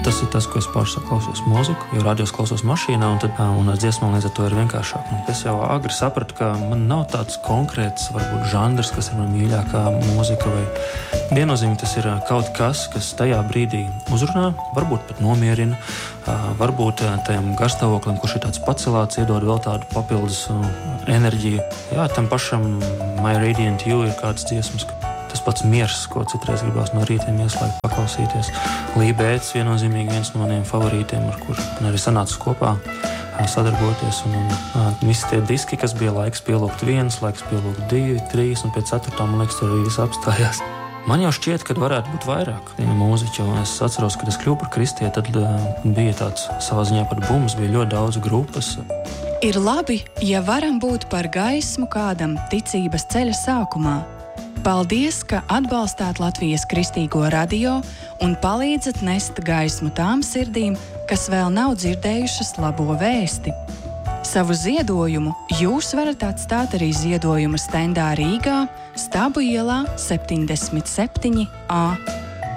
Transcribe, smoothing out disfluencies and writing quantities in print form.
Tas ir tas, ko es pašu klausos mūziku, jo radios klausos mašīnā, un ar dziesmām līdz ar to ir vienkāršāk. Es jau agri sapratu, ka man nav tāds konkrēts, varbūt, žanrs, kas ir man mīļākā mūzika, vai viennozīmīgi tas ir kaut kas tajā brīdī uzrunā, varbūt pat nomierina, varbūt tajam garstāvoklim, kurš ir tāds pacelāts, iedod vēl tādu papildus enerģiju. Jā, tam pašam My Radiant You ir kāds dziesmas, tas pats miers, ko citreiz gribās no rītiem ieslēgt, paklausīties. Lībēts viennozīmīgi viens no maniem favorītiem, ar kur arī sanāca kopā sadarboties. Un visi tie diski, kas bija laiks pielūgt 1, laiks pielūgt 2, 3, un pēc 4, man liekas, tur arī viss apstājās. Man jau šķiet, ka varētu būt vairāk mūziķu. Es atceros, kad es kļuvu par kristieti, tad bija tāds savā ziņā pat bums, bija ļoti daudz grupas. Ir labi, ja varam būt par gaismu kādam ticības ceļa sākumā. Paldies, ka atbalstāt Latvijas Kristīgo radio un palīdzat nest gaismu tām sirdīm, kas vēl nav dzirdējušas labo vēsti. Savu ziedojumu jūs varat atstāt arī ziedojuma stendā Rīgā, Stabu ielā 77A.